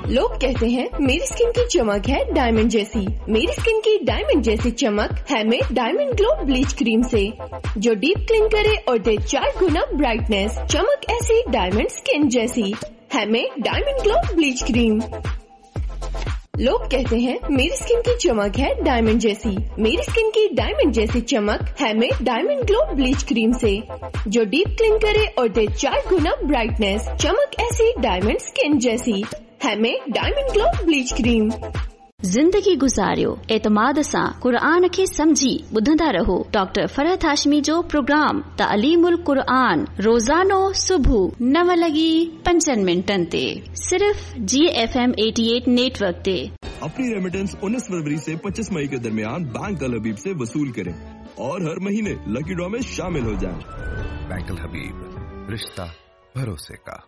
लोग कहते हैं मेरी स्किन की चमक है डायमंड जैसी। मेरी स्किन की डायमंड जैसी चमक है made diamond glow bleach cream से, जो डीप क्लीन करे और दे 4 गुना ब्राइटनेस। चमक ऐसी डायमंड स्किन जैसी है made diamond glow bleach cream. लोग कहते हैं मेरी स्किन की चमक है डायमंड जैसी। मेरी स्किन की डायमंड जैसी चमक है made diamond glow bleach cream से, जो डीप क्लीन करे और दे 4 गुना ब्राइटनेस। चमक ऐसी डायमंड स्किन जैसी है made diamond glow bleach cream. जिंदगी गुज़ारियो एतमाद सां क़ुरान खे समझी ॿुधंदा रहो। डॉक्टर फरहत हाशमी जो प्रोग्राम तालीमुल क़ुरान रोज़ानो सुबुह 9:05 ते सिर्फ GFM 88 नेटवर्क ते। अपनी रेमिटेंस 19 फरवरी से 25 मई के दरमियान बैंक अल हबीब से वसूल करें और हर महीने लकी ड्रॉ में शामिल हो जाएं। बैंक अल हबीब, रिश्ता भरोसे का।